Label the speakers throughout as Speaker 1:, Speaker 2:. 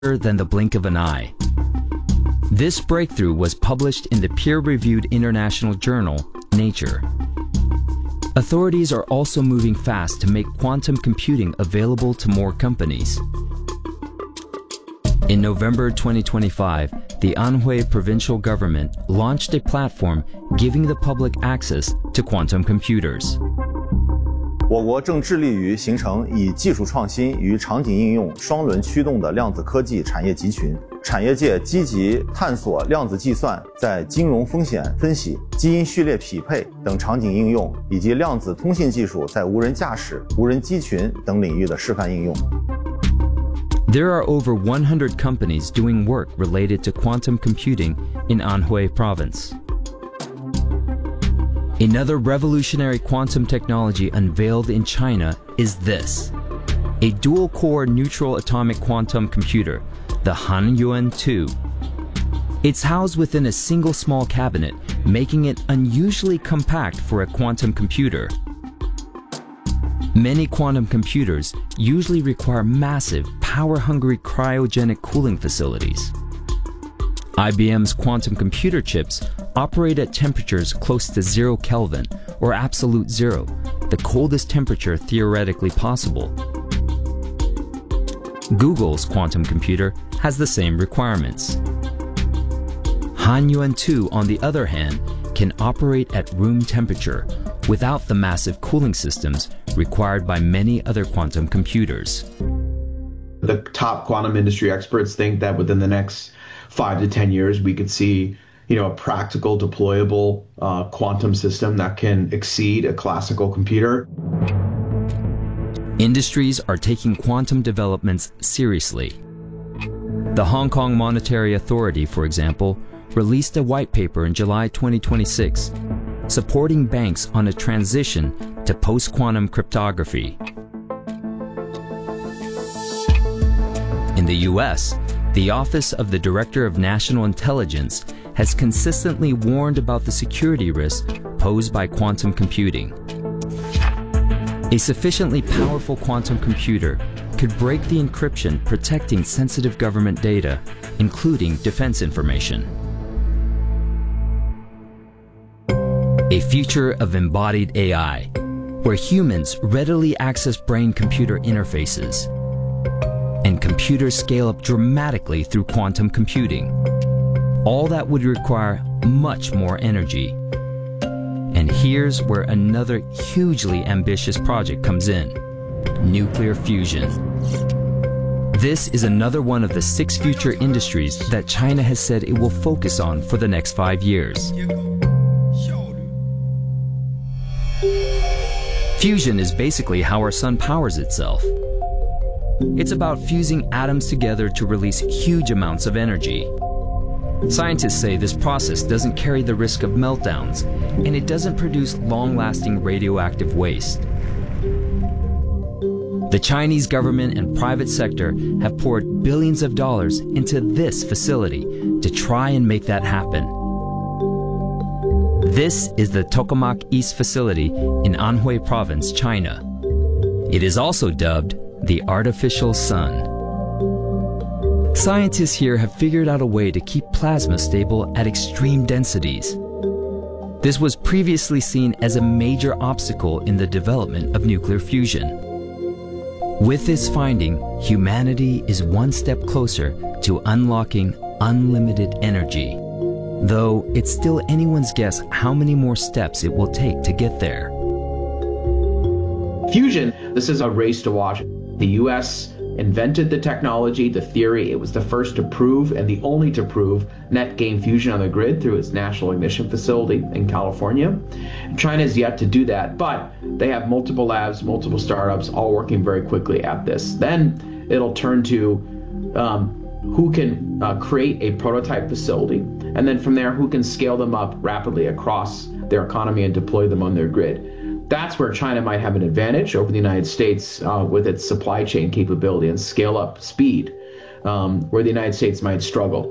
Speaker 1: than the blink of an eye. This breakthrough was published in the peer-reviewed international journal, Nature. Authorities are also moving fast to make quantum computing available to more companies. In November 2025, the Anhui provincial government launched a platform giving the public access to quantum computers.
Speaker 2: 我国正致力于形成以技术创新与场景应用双轮驱动的量子科技产业集群。产业界积极探索量子计算在金融风险分析、基因序列匹配等场景应用，以及量子通信技术在无人驾驶、无人机群等领域的示范应用。
Speaker 1: There are over 100 companies doing work related to quantum computing in Anhui Province. Another revolutionary quantum technology unveiled in China is this: a dual-core neutral atomic quantum computer, the Hanyuan 2. It's housed within a single small cabinet, making it unusually compact for a quantum computer. Many quantum computers usually require massive, power-hungry cryogenic cooling facilities. IBM's quantum computer chips operate at temperatures close to 0 Kelvin, or absolute zero, the coldest temperature theoretically possible. Google's quantum computer has the same requirements. Hanyuan 2, on the other hand, can operate at room temperature without the massive cooling systems required by many other quantum computers.
Speaker 3: The top quantum industry experts think that within the next 5 to 10 years, we could see, a practical, deployable quantum system that can exceed a classical computer.
Speaker 1: Industries are taking quantum developments seriously. The Hong Kong Monetary Authority, for example, released a white paper in July 2026, supporting banks on a transition to post-quantum cryptography. In the US, the Office of the Director of National Intelligence has consistently warned about the security risks posed by quantum computing. A sufficiently powerful quantum computer could break the encryption protecting sensitive government data, including defense information. A future of embodied AI, where humans readily access brain-computer interfaces, and computers scale up dramatically through quantum computing. All that would require much more energy. And here's where another hugely ambitious project comes in: nuclear fusion. This is another one of the 6 future industries that China has said it will focus on for the next 5 years. Fusion is basically how our sun powers itself. It's about fusing atoms together to release huge amounts of energy. Scientists say this process doesn't carry the risk of meltdowns, and it doesn't produce long-lasting radioactive waste. The Chinese government and private sector have poured billions of dollars into this facility to try and make that happen. This is the Tokamak East facility in Anhui Province, China. It is also dubbed the artificial sun. Scientists here have figured out a way to keep plasma stable at extreme densities. This was previously seen as a major obstacle in the development of nuclear fusion. With this finding, humanity is one step closer to unlocking unlimited energy, though it's still anyone's guess how many more steps it will take to get there.
Speaker 3: Fusion, this is a race to watch. The US invented the technology, the theory. It was the first to prove and the only to prove net gain fusion on the grid through its National Ignition Facility in California. China is yet to do that, but they have multiple labs, multiple startups, all working very quickly at this. Then it'll turn to who can create a prototype facility, and then from there, who can scale them up rapidly across their economy and deploy them on their grid. That's where China might have an advantage over the United States with its supply chain capability and scale up speed, where the United States might struggle.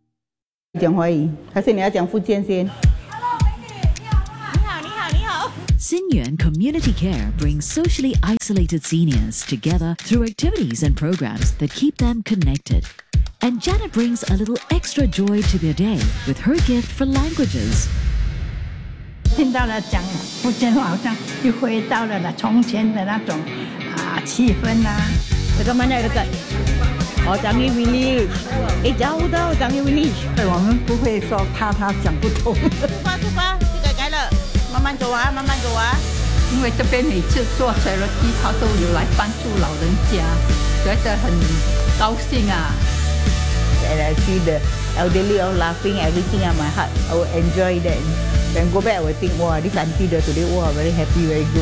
Speaker 4: 讲华语，还是你要讲福建先？
Speaker 5: Hello， 美女，你好，你好，你好，你好。
Speaker 4: Xinyuan Community Care brings socially isolated seniors together through activities and programs that keep them connected. And Janet brings a little extra joy to their day with her gift for languages.
Speaker 5: 听到了讲福建话，好像又回到了从前的那种气氛啊。这个mana dekat？Changi Village。jauh tau Changi Village。我们不会说怕他讲不通。出发，这个改了，慢慢走啊，慢慢走啊。因为这边每次坐charity，他都有来帮助老人家，觉得很高兴啊。And I see the elderly all laughing, everything on my heart. I will enjoy that. When I go back, I will think, wow, this auntie there today, wow, very happy, very good.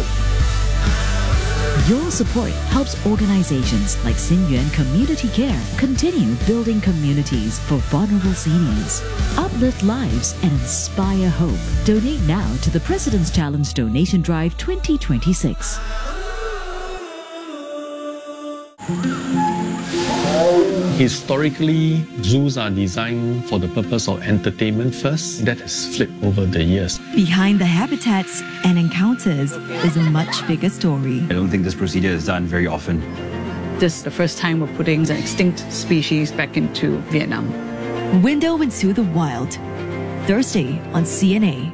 Speaker 4: Your support helps organizations like Xinyuan Community Care continue building communities for vulnerable seniors, uplift lives, and inspire hope. Donate now to the President's Challenge Donation Drive 2026.
Speaker 6: Historically, zoos are designed for the purpose of entertainment first. That has flipped over the years.
Speaker 7: Behind the habitats and encounters is a much bigger story.
Speaker 8: I don't think this procedure is done very often.
Speaker 9: This is the first time we're putting an extinct species back into Vietnam.
Speaker 7: Window into the Wild, Thursday on CNA.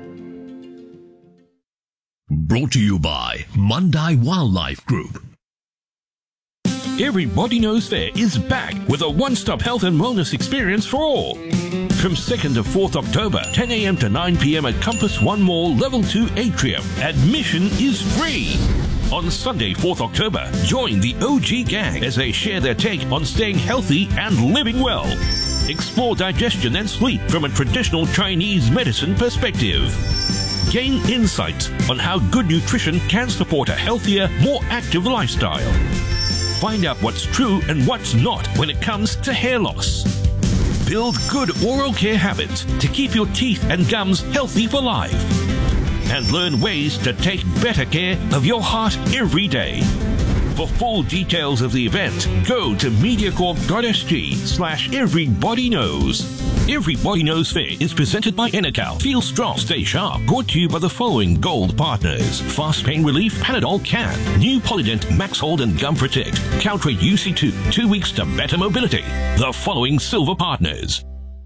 Speaker 10: Brought to you by Mandai Wildlife Group. Everybody Knows Fair is back with a one-stop health and wellness experience for all. From 2nd to 4th October, 10 a.m. to 9 p.m. at Compass One Mall, Level 2 Atrium. Admission is free. On Sunday, 4th October, join the OG gang as they share their take on staying healthy and living well. Explore digestion and sleep from a traditional Chinese medicine perspective. Gain insights on how good nutrition can support a healthier, more active lifestyle. Find out what's true and what's not when it comes to hair loss. Build good oral care habits to keep your teeth and gums healthy for life. And learn ways to take better care of your heart every day. For full details of the event, go to MediaCorp.sg/everybodyknows. Everybody Knows Fair is presented by Enecal. Feel strong, stay sharp. Brought to you by the following gold partners: Fast Pain Relief, Panadol Can, New Polydent, Max Hold and Gum Protect, Caltrate UC2, 2 weeks to better mobility. The following silver partners.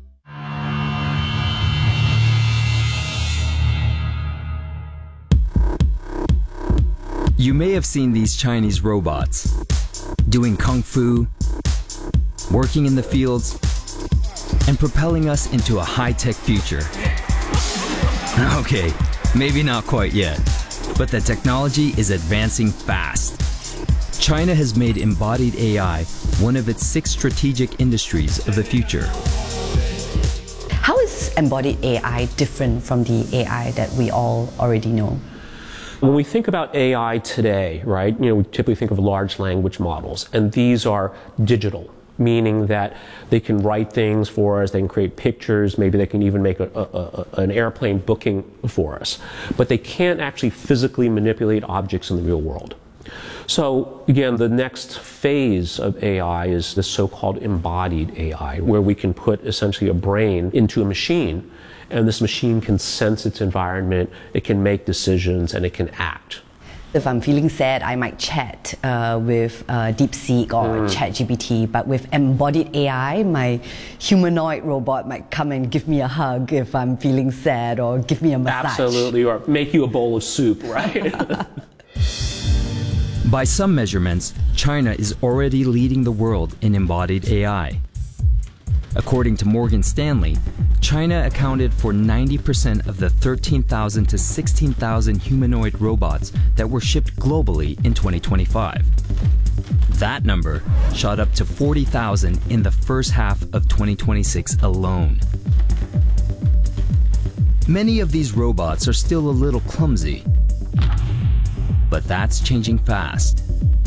Speaker 1: You may have seen these Chinese robots doing kung fu, working in the fields, and propelling us into a high-tech future. Okay, maybe not quite yet, but the technology is advancing fast. China has made embodied AI one of its 6 strategic industries of the future.
Speaker 11: How is embodied AI different from the AI that we all already know?
Speaker 12: When we think about AI today, right, we typically think of large language models, and these are digital, meaning that they can write things for us, they can create pictures, maybe they can even make an airplane booking for us. But they can't actually physically manipulate objects in the real world. So again, the next phase of AI is the so-called embodied AI, where we can put essentially a brain into a machine, and this machine can sense its environment, it can make decisions, and it can act.
Speaker 11: If I'm feeling sad, I might chat with DeepSeek or ChatGPT, but with embodied AI, my humanoid robot might come and give me a hug if I'm feeling sad, or give me a massage.
Speaker 12: Absolutely, or make you a bowl of soup, right?
Speaker 1: By some measurements, China is already leading the world in embodied AI. According to Morgan Stanley, China accounted for 90% of the 13,000 to 16,000 humanoid robots that were shipped globally in 2025. That number shot up to 40,000 in the first half of 2026 alone. Many of these robots are still a little clumsy, but that's changing fast.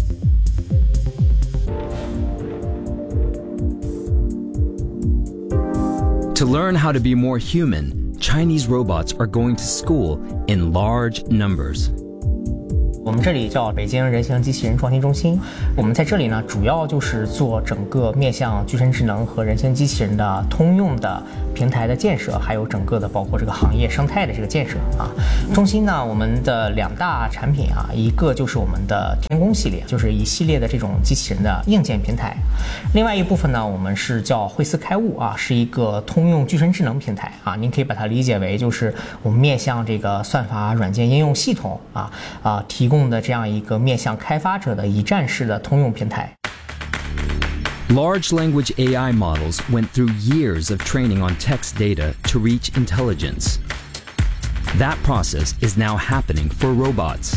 Speaker 1: To learn how to be more human, Chinese robots are going to school in large numbers.
Speaker 13: 我们这里叫北京人形机器人创新中心，我们在这里呢，主要就是做整个面向具身智能和人形机器人的通用的平台的建设，还有整个的包括这个行业生态的这个建设啊。中心呢，我们的2大产品啊，一个就是我们的天宫系列，就是一系列的这种机器人的硬件平台；另外一部分呢，我们是叫惠思开悟啊，是一个通用具身智能平台啊。您可以把它理解为就是我们面向这个算法软件应用系统提供的这样一个面向开发者的一站式的通用平台。
Speaker 1: Large language AI models went through years of training on text data to reach intelligence. That process is now happening for robots.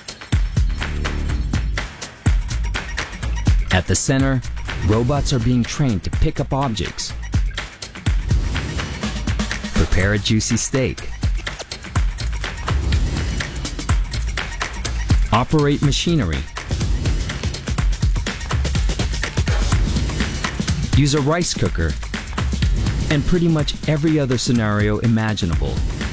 Speaker 1: At the center, robots are being trained to pick up objects, prepare a juicy steak, operate machinery, use a rice cooker, and pretty much every other scenario imaginable.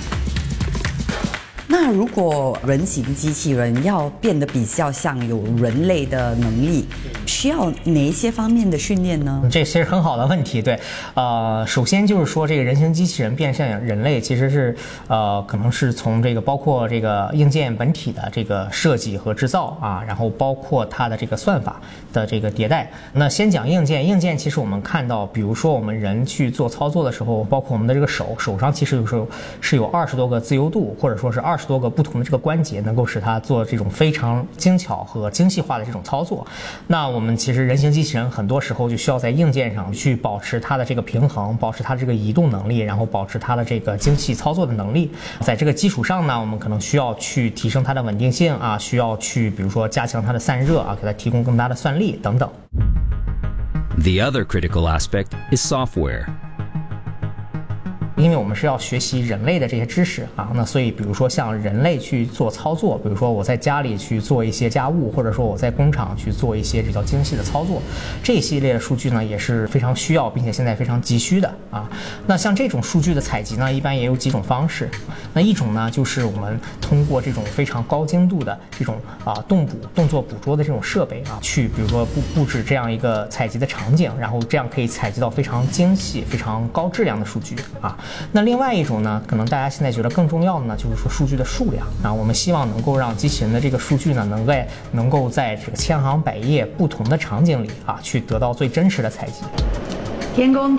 Speaker 11: 那如果人形机器人要变得比较像有人类的能力，需要哪一些方面的训练呢？
Speaker 13: 这其实很好的问题，对，首先就是说这个人形机器人变像人类，其实是可能是从这个包括这个硬件本体的这个设计和制造啊，然后包括它的这个算法的这个迭代。那先讲硬件，硬件其实我们看到，比如说我们人去做操作的时候，包括我们的这个手上其实有时候是有20多个自由度，或者说是20多个不同的这个关节，能够使它做这种非常精巧和精细化的这种操作。那我们其实人形机器人很多时候就需要在硬件上去保持它的这个平衡，保持它的这个移动能力，然后保持它的这个精细操作的能力。在这个基础上呢，我们可能需要去提升它的稳定性啊，需要去比如说加强它的散热啊，给它提供更大的算力等等。
Speaker 1: The other critical aspect is software.
Speaker 13: 因为我们是要学习人类的这些知识啊，那所以比如说像人类去做操作，比如说我在家里去做一些家务，或者说我在工厂去做一些比较精细的操作，这一系列的数据呢也是非常需要，并且现在非常急需的啊。那像这种数据的采集呢，一般也有几种方式。那一种呢，就是我们通过这种非常高精度的这种动作捕捉的这种设备啊，去比如说布置这样一个采集的场景，然后这样可以采集到非常精细、非常高质量的数据啊。那另外一种呢，可能大家现在觉得更重要的呢，就是说数据的数量啊。我们希望能够让机器人的这个数据呢，能够在这个千行百业不同的场景里啊，去得到最真实的采集。
Speaker 14: 天宫，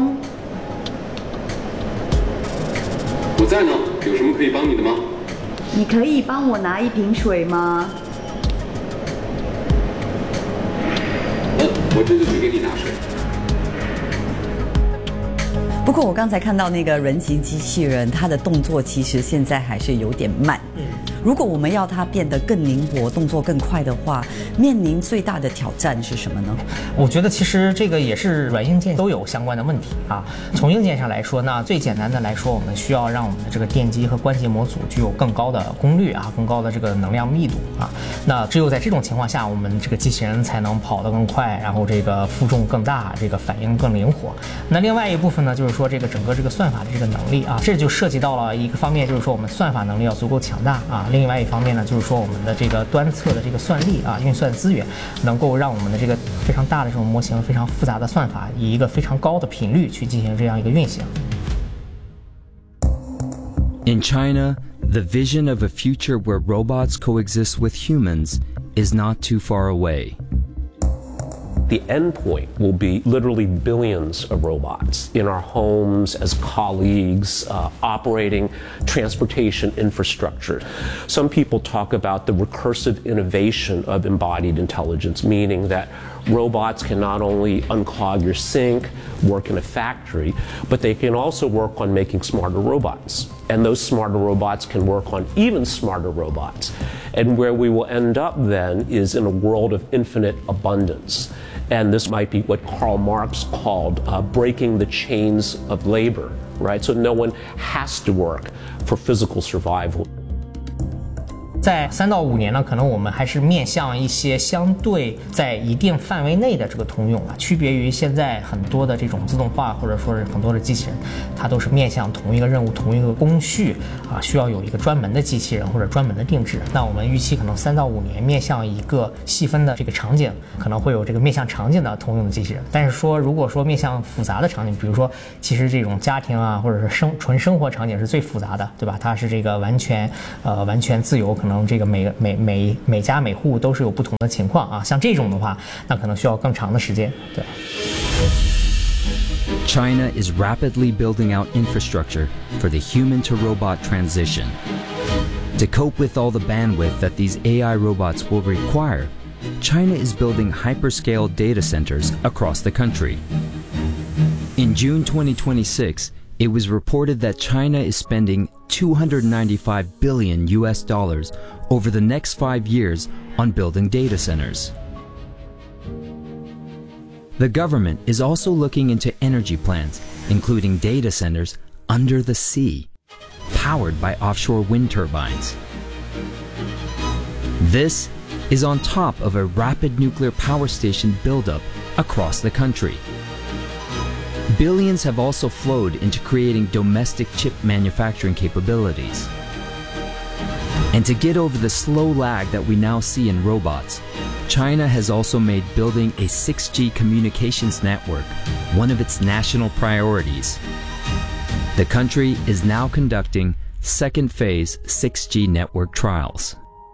Speaker 15: 我在呢，有什么可以帮你的吗？
Speaker 14: 你可以帮我拿一瓶水吗？
Speaker 15: 我这就去给你拿水。
Speaker 11: 不过我刚才看到那个人形机器人，它的动作其实现在还是有点慢。如果我们要它变得更灵活、动作更快的话，面临最大的挑战是什么呢？
Speaker 13: 我觉得其实这个也是软硬件都有相关的问题啊。从硬件上来说，那最简单的来说，我们需要让我们的这个电机和关节模组具有更高的功率啊，更高的这个能量密度啊。那只有在这种情况下，我们这个机器人才能跑得更快，然后这个负重更大，这个反应更灵活。那另外一部分呢，就是说这个整个这个算法的这个能力啊，这就涉及到了一个方面，就是说我们算法能力要足够强大啊。另外一方面呢，就是说我们的这个端侧的这个算力啊，运算资源能够让我们的这个非常大的这种模型、非常复杂的算法以一个非常高的频率去进行这样一个运行。
Speaker 1: In China, the vision of a future where robots coexist with humans is not too far away.
Speaker 12: The endpoint will be literally billions of robots in our homes, as colleagues, operating transportation infrastructure. Some people talk about the recursive innovation of embodied intelligence, meaning that robots can not only unclog your sink, work in a factory, but they can also work on making smarter robots. And those smarter robots can work on even smarter robots. And where we will end up then is in a world of infinite abundance. And this might be what Karl Marx called breaking the chains of labor, right? So no one has to work for physical survival.
Speaker 13: 在3到5年呢，可能我们还是面向一些相对在一定范围内的这个通用啊，区别于现在很多的这种自动化或者说是很多的机器人，它都是面向同一个任务、同一个工序啊，需要有一个专门的机器人或者专门的定制。那我们预期可能3到5年面向一个细分的这个场景，可能会有这个面向场景的通用的机器人。但是说如果说面向复杂的场景，比如说其实这种家庭啊或者是纯生活场景是最复杂的，对吧？它是这个完全自由，可能这个每家每户都是有不同的情况啊。像这种的话，那可能需要更长的时间。对。
Speaker 1: China is rapidly building out infrastructure for the human-to-robot transition. To cope with all the bandwidth that these AI robots will require, China is building hyperscale data centers across the country. In June 2026, it was reported that China is spending $295 billion over the next 5 years on building data centers. The government is also looking into energy plants, including data centers under the sea, powered by offshore wind turbines. This is on top of a rapid nuclear power station buildup across the country. Billions have also flowed into creating domestic chip manufacturing capabilities. And to get over the slow lag that we now see in robots, China has also made building a 6G communications network one of its national priorities. The country is now conducting second phase 6G network trials.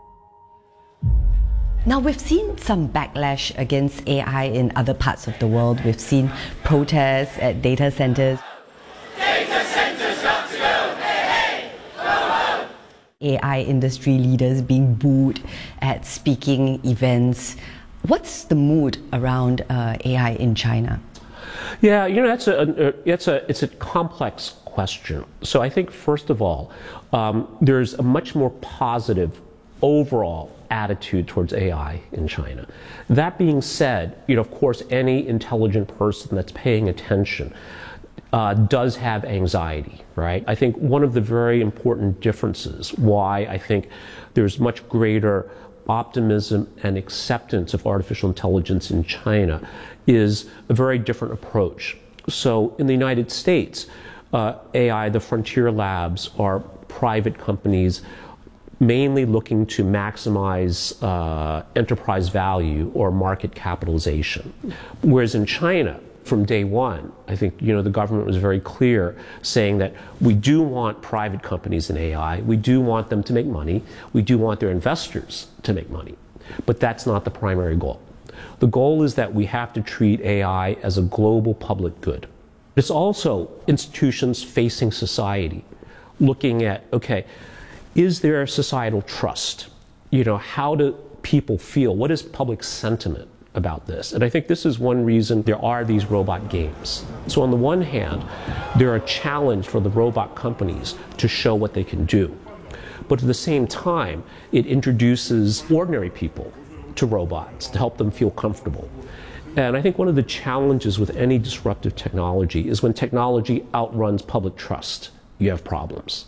Speaker 11: Now, we've seen some backlash against AI in other parts of the world. We've seen protests at data centers. Data centers got to go! Hey, hey! Go home! AI industry leaders being booed at speaking events. What's the mood around AI in China?
Speaker 12: Yeah, it's a complex question. So I think, first of all, there's a much more positive overall attitude towards AI in China. That being said, of course, any intelligent person that's paying attention does have anxiety, right? I think one of the very important differences why I think there's much greater optimism and acceptance of artificial intelligence in China is a very different approach. So in the United States, AI, the frontier labs, are private companies mainly looking to maximize enterprise value or market capitalization. Whereas in China, from day one, I think the government was very clear saying that we do want private companies in AI, we do want them to make money, we do want their investors to make money, but that's not the primary goal. The goal is that we have to treat AI as a global public good. It's also institutions facing society, looking at, okay, is there societal trust? How do people feel? What is public sentiment about this? And I think this is one reason there are these robot games. So on the one hand, they're a challenge for the robot companies to show what they can do. But at the same time, it introduces ordinary people to robots to help them feel comfortable. And I think one of the challenges with any disruptive technology is when technology outruns public trust, you have problems.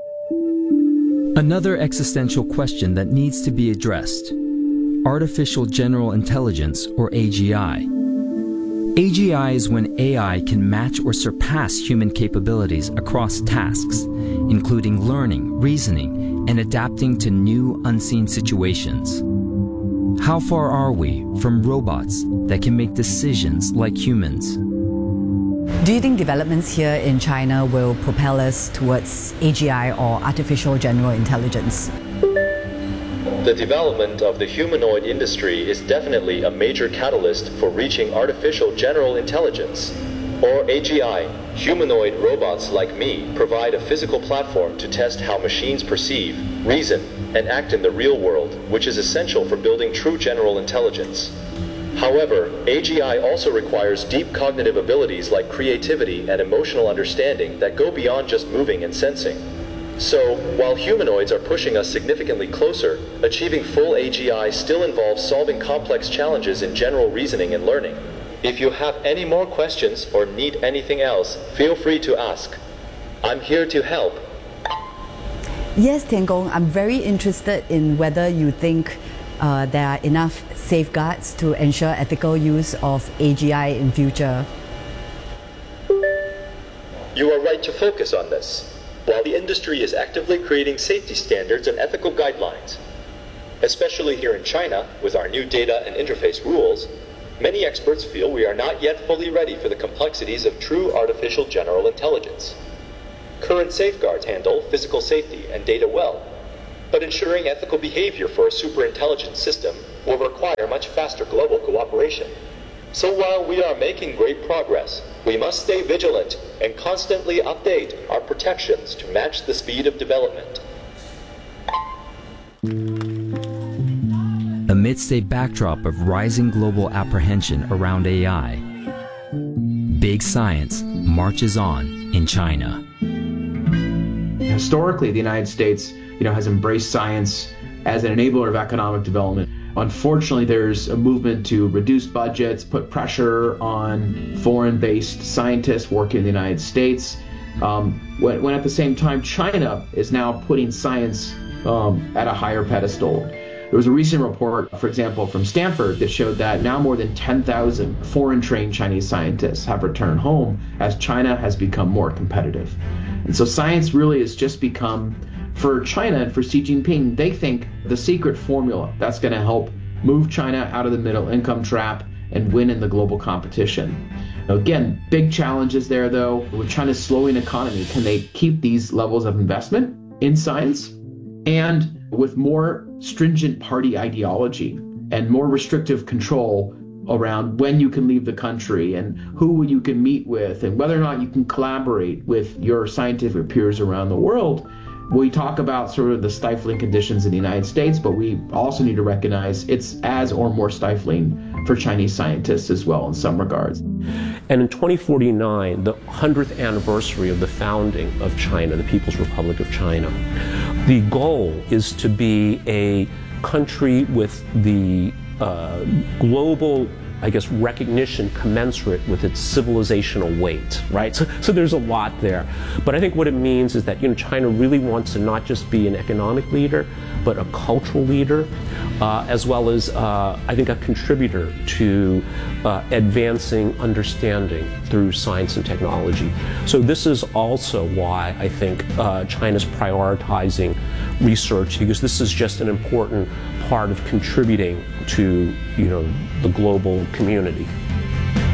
Speaker 1: Another existential question that needs to be addressed: artificial general intelligence, or AGI. AGI is when AI can match or surpass human capabilities across tasks, including learning, reasoning, and adapting to new unseen situations. How far are we from robots that can make decisions like humans?
Speaker 16: Do you think developments here in China will propel us towards AGI or artificial general intelligence?
Speaker 17: The development of the humanoid industry is definitely a major catalyst for reaching artificial general intelligence, or AGI. Humanoid robots like me provide a physical platform to test how machines perceive, reason, and act in the real world, which is essential for building true general intelligence. However, AGI also requires deep cognitive abilities like creativity and emotional understanding that go beyond just moving and sensing. So, while humanoids are pushing us significantly closer, achieving full AGI still involves solving complex challenges in general reasoning and learning. If you have any more questions or need anything else, feel free to ask. I'm here to help.
Speaker 16: Yes, Tiangong, I'm very interested in whether you think there are enough safeguards to ensure ethical use of AGI in future.
Speaker 17: You are right to focus on this. While the industry is actively creating safety standards and ethical guidelines, especially here in China with our new data and interface rules, many experts feel we are not yet fully ready for the complexities of true artificial general intelligence. Current safeguards handle physical safety and data well, but ensuring ethical behavior for a superintelligent system will require much faster global cooperation. So while we are making great progress, we must stay vigilant and constantly update our protections to match the speed of development.
Speaker 1: Amidst a backdrop of rising global apprehension around AI, big science marches on in China.
Speaker 3: Historically, the United States, has embraced science as an enabler of economic development. Unfortunately, there's a movement to reduce budgets, put pressure on foreign-based scientists working in the United States, when at the same time China is now putting science at a higher pedestal. There was a recent report, for example, from Stanford that showed that now more than 10,000 foreign-trained Chinese scientists have returned home as China has become more competitive. And so science really has just become, for China and for Xi Jinping, they think the secret formula that's going to help move China out of the middle income trap and win in the global competition. Now, again, big challenges there, though. With China's slowing economy, can they keep these levels of investment in science? And with more stringent party ideology and more restrictive control around when you can leave the country and who you can meet with and whether or not you can collaborate with your scientific peers around the world, we talk about sort of the stifling conditions in the United States, but we also need to recognize it's as or more stifling for Chinese scientists as well in some regards.
Speaker 12: And in 2049, the 100th anniversary of the founding of China, the People's Republic of China, the goal is to be a country with the global, recognition commensurate with its civilizational weight, right? So there's a lot there. But I think what it means is that, China really wants to not just be an economic leader, but a cultural leader, as well as, a contributor to advancing understanding through science and technology. So this is also why I think China's prioritizing research, because this is just an important part of contributing to, the global community.